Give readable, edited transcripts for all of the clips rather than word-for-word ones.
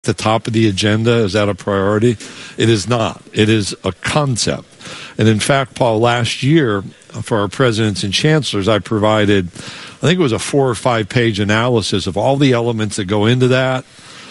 the top of the agenda? Is that a priority? It is not. It is a concept. And in fact, Paul, last year for our presidents and chancellors, I provided, I think it was a 4 or 5 page analysis of all the elements that go into that,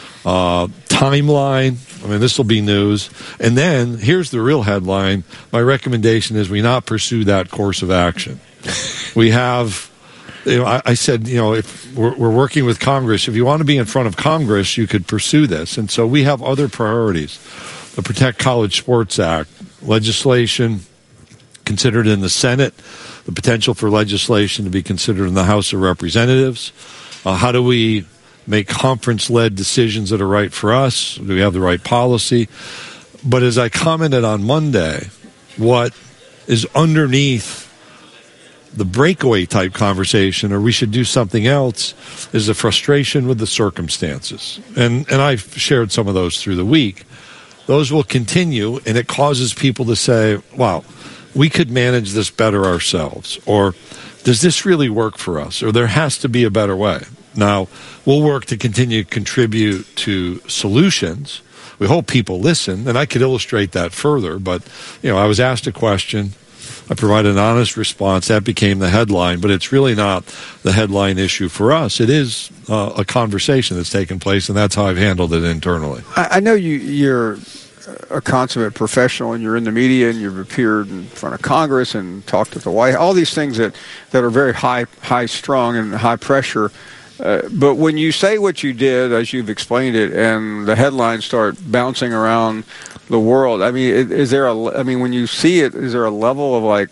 timeline. I mean, this will be news. And then here's the real headline. My recommendation is we not pursue that course of action. We have, I said, if we're working with Congress, if you want to be in front of Congress, you could pursue this. And so we have other priorities. The Protect College Sports Act, legislation considered in the Senate, the potential for legislation to be considered in the House of Representatives. How do we make conference-led decisions that are right for us? Do we have the right policy? But as I commented on Monday, what is underneath the breakaway type conversation, or we should do something else, is the frustration with the circumstances. And I've shared some of those through the week. Those will continue, and it causes people to say, wow, we could manage this better ourselves. Or does this really work for us? Or there has to be a better way. Now, we'll work to continue to contribute to solutions. We hope people listen, and I could illustrate that further. But, I was asked a question. I provided an honest response. That became the headline, but it's really not the headline issue for us. It is a conversation that's taken place, and that's how I've handled it internally. I know you're a consummate professional, and you're in the media, and you've appeared in front of Congress and talked at the White House, all these things that are very high-strung and high pressure. But when you say what you did, as you've explained it, and the headlines start bouncing around the world, I mean, when you see it, is there a level of like,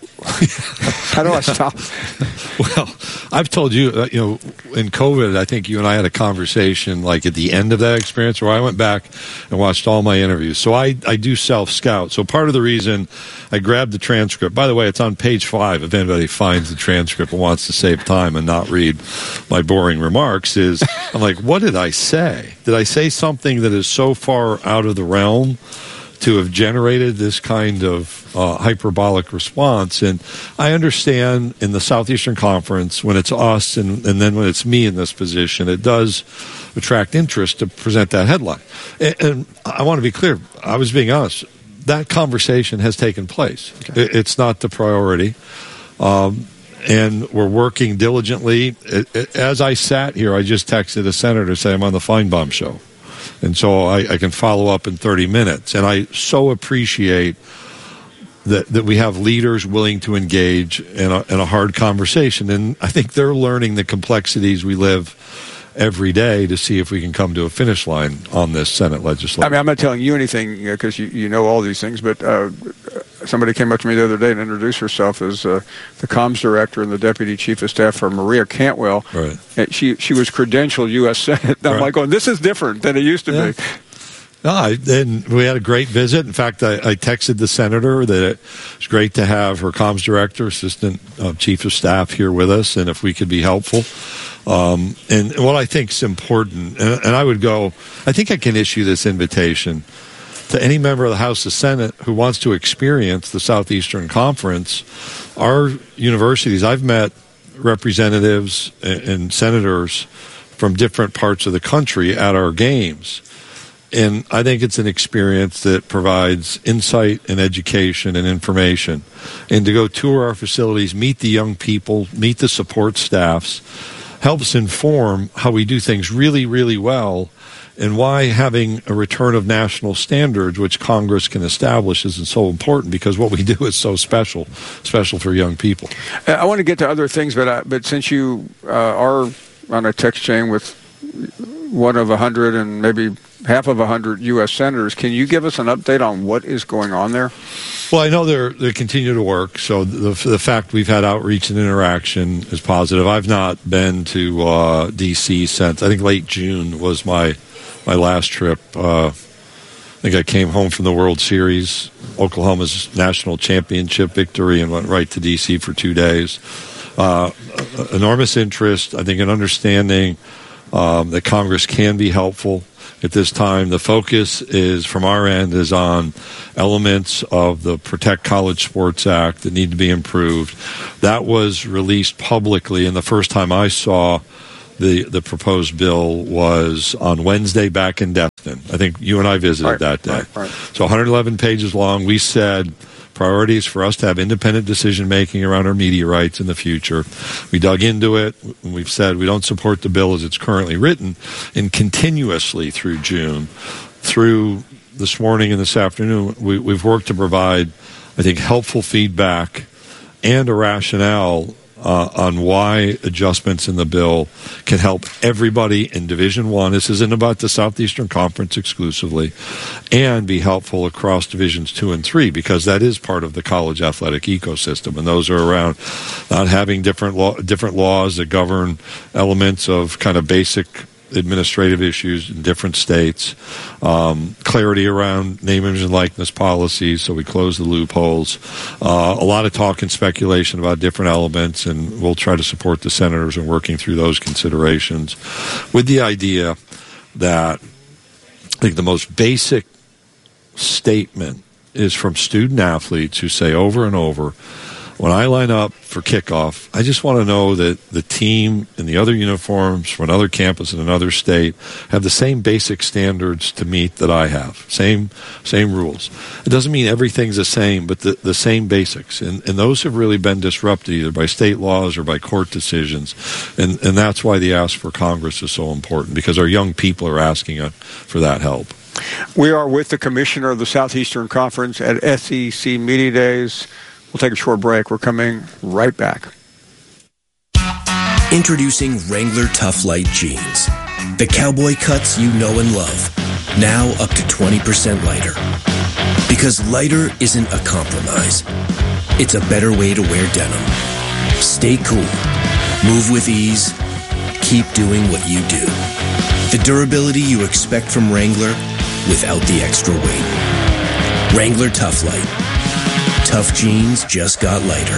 how do I stop? Well, I've told you, in COVID, I think you and I had a conversation like at the end of that experience where I went back and watched all my interviews. So I do self-scout. So part of the reason I grabbed the transcript, by the way, it's on page 5 if anybody finds the transcript and wants to save time and not read my boring remarks, is I'm like, what did I say? Did I say something that is so far out of the realm to have generated this kind of hyperbolic response? And I understand in the Southeastern Conference, when it's us and then when it's me in this position, it does attract interest to present that headline. And I want to be clear. I was being honest. That conversation has taken place. Okay. It's not the priority. And we're working diligently. As I sat here, I just texted a senator saying I'm on the Feinbaum show. And so I can follow up in 30 minutes. And I so appreciate that we have leaders willing to engage in a hard conversation. And I think they're learning the complexities we live every day to see if we can come to a finish line on this Senate legislation. I mean, I'm not telling you anything because you know all these things, but somebody came up to me the other day and introduced herself as the comms director and the deputy chief of staff for Maria Cantwell. Right. And she was credentialed U.S. Senate. I'm like, going, this is different than it used to be. No, and we had a great visit. In fact, I texted the senator that it was great to have her comms director, assistant chief of staff here with us, and if we could be helpful. And what I think is important, and I would go, I think I can issue this invitation to any member of the House or Senate who wants to experience the Southeastern Conference. Our universities, I've met representatives and senators from different parts of the country at our games. And I think it's an experience that provides insight and education and information. And to go tour our facilities, meet the young people, meet the support staffs, helps inform how we do things really, really well, and why having a return of national standards, which Congress can establish, is so important, because what we do is so special for young people. I want to get to other things, but since you are on a text chain with one of 100 and maybe half of 100 U.S. senators, can you give us an update on what is going on there? Well, I know they continue to work, so the fact we've had outreach and interaction is positive. I've not been to D.C. since, I think, late June was my last trip. I think I came home from the World Series, Oklahoma's national championship victory, and went right to D.C. for 2 days. Enormous interest, I think, in understanding that Congress can be helpful at this time. The focus is, from our end, is on elements of the Protect College Sports Act that need to be improved. That was released publicly, and the first time I saw the proposed bill was on Wednesday back in Destin. I think you and I visited that day. Right. So 111 pages long. We said priorities for us to have independent decision-making around our media rights in the future. We dug into it. We've said we don't support the bill as it's currently written, and continuously through June, through this morning and this afternoon, we've worked to provide, I think, helpful feedback and a rationale on why adjustments in the bill can help everybody in Division I. This isn't about the Southeastern Conference exclusively, and be helpful across Divisions 2 and 3, because that is part of the college athletic ecosystem, and those are around not having different laws that govern elements of kind of basic administrative issues in different states, clarity around name, image, and likeness policies, so we close the loopholes. A lot of talk and speculation about different elements, and we'll try to support the senators in working through those considerations with the idea that I think the most basic statement is from student athletes who say over and over, when I line up for kickoff, I just want to know that the team in the other uniforms from another campus in another state have the same basic standards to meet that I have. Same rules. It doesn't mean everything's the same, but the same basics. And those have really been disrupted either by state laws or by court decisions. And that's why the ask for Congress is so important, because our young people are asking for that help. We are with the commissioner of the Southeastern Conference at SEC Media Days. We'll take a short break. We're coming right back. Introducing Wrangler Tough Light Jeans. The cowboy cuts you know and love. Now up to 20% lighter. Because lighter isn't a compromise. It's a better way to wear denim. Stay cool. Move with ease. Keep doing what you do. The durability you expect from Wrangler without the extra weight. Wrangler Tough Light. Tough jeans just got lighter.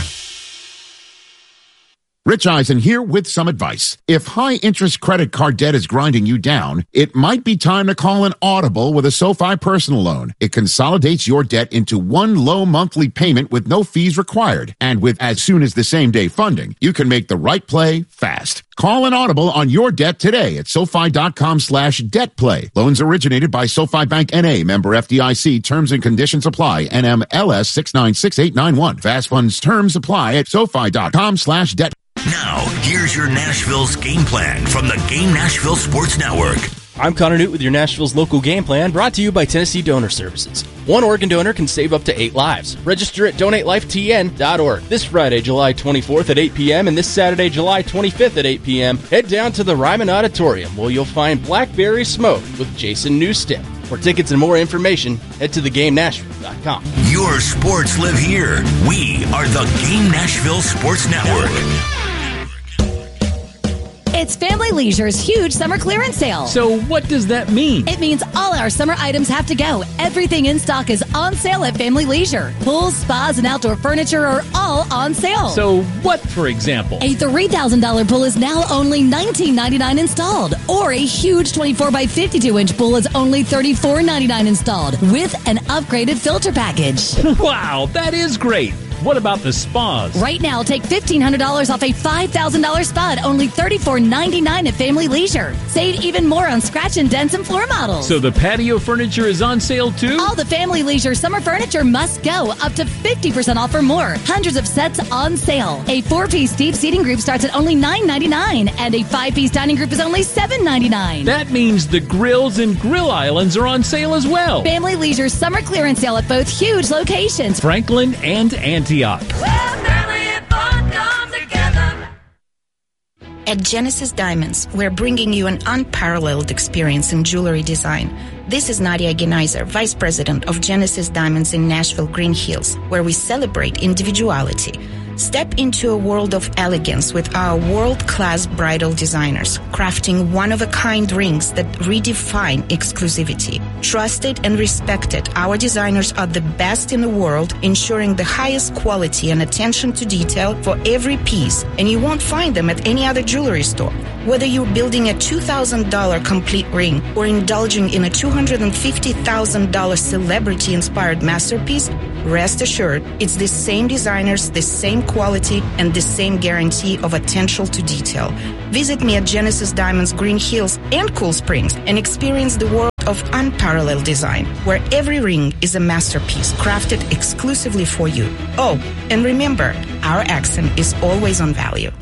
Rich Eisen here with some advice. If high-interest credit card debt is grinding you down, it might be time to call an Audible with a SoFi personal loan. It consolidates your debt into one low monthly payment with no fees required. And with as soon as the same-day funding, you can make the right play fast. Call an Audible on your debt today at SoFi.com/debtplay. Loans originated by SoFi Bank N.A. Member FDIC. Terms and conditions apply. NMLS 696891. Fast funds terms apply at SoFi.com/debt. Now, here's your Nashville's game plan from the Game Nashville Sports Network. I'm Connor Newt with your Nashville's local game plan, brought to you by Tennessee Donor Services. One organ donor can save up to 8 lives. Register at donatelifetn.org. This Friday, July 24th at 8 p.m. and this Saturday, July 25th at 8 p.m., head down to the Ryman Auditorium, where you'll find Blackberry Smoke with Jason Newstead. For tickets and more information, head to thegamenashville.com. Your sports live here. We are the Game Nashville Sports Network. It's Family Leisure's huge summer clearance sale. So what does that mean? It means all our summer items have to go. Everything in stock is on sale at Family Leisure. Pools, spas, and outdoor furniture are all on sale. So what, for example? A $3,000 pool is now only $19.99 installed. Or a huge 24 by 52-inch pool is only $34.99 installed with an upgraded filter package. Wow, that is great. What about the spas? Right now, take $1,500 off a $5,000 spa at only $34.99 at Family Leisure. Save even more on scratch and dents and floor models. So the patio furniture is on sale too? All the Family Leisure summer furniture must go, up to 50% off or more. Hundreds of sets on sale. A 4-piece deep seating group starts at only $9.99, and a 5-piece dining group is only $7.99. That means the grills and grill islands are on sale as well. Family Leisure's summer clearance sale at both huge locations, Franklin and Antioch. At Genesis Diamonds, we're bringing you an unparalleled experience in jewelry design. This is Nadia Genaiser, Vice President of Genesis Diamonds in Nashville, Green Hills, where we celebrate individuality. Step into a world of elegance with our world-class bridal designers, crafting one-of-a-kind rings that redefine exclusivity. Trusted and respected, our designers are the best in the world, ensuring the highest quality and attention to detail for every piece, and you won't find them at any other jewelry store. Whether you're building a $2,000 complete ring or indulging in a $250,000 celebrity-inspired masterpiece, rest assured, it's the same designers, the same quality, and the same guarantee of attention to detail. Visit me at Genesis Diamonds Green Hills and Cool Springs and experience the world of unparalleled design, where every ring is a masterpiece crafted exclusively for you. Oh, and remember, our accent is always on value.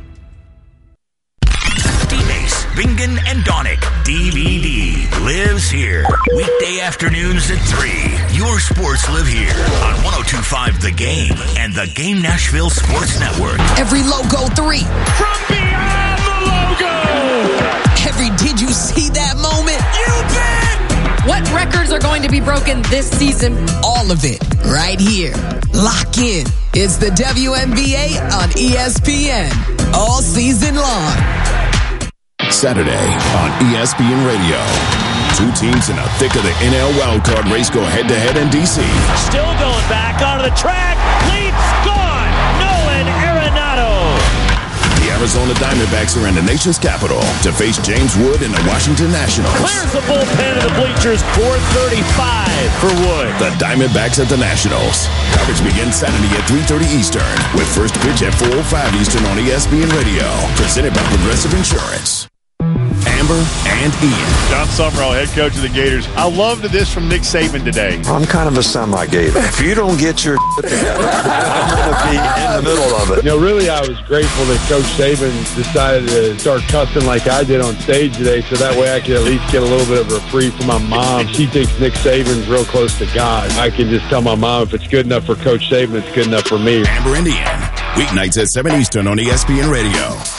D-Mace, Bingen, and Donick, DVD, lives here. Weekday afternoons at 3. Your sports live here on 102.5 The Game and the Game Nashville Sports Network. Every logo 3. From beyond the logo! Every did you see that moment? You bet! What records are going to be broken this season? All of it, right here. Lock in. It's the WNBA on ESPN. All season long. Saturday on ESPN Radio. 2 teams in the thick of the NL wildcard race go head-to-head in D.C. Still going back onto the track. Leap's gone. Nolan Arenado. The Arizona Diamondbacks are in the nation's capital to face James Wood and the Washington Nationals. Clears the bullpen of the bleachers. 4:35 for Wood. The Diamondbacks at the Nationals. Coverage begins Saturday at 3:30 Eastern with first pitch at 4:05 Eastern on ESPN Radio. Presented by Progressive Insurance. Amber and Ian. John Summerall, head coach of the Gators. I loved this from Nick Saban today. I'm kind of a semi-Gator. If you don't get your together, I'm going to be in the middle of it. You know, really, I was grateful that Coach Saban decided to start cussing like I did on stage today, so that way I could at least get a little bit of a reprieve from my mom. She thinks Nick Saban's real close to God. I can just tell my mom if it's good enough for Coach Saban, it's good enough for me. Amber and Ian. Weeknights at 7 Eastern on ESPN Radio.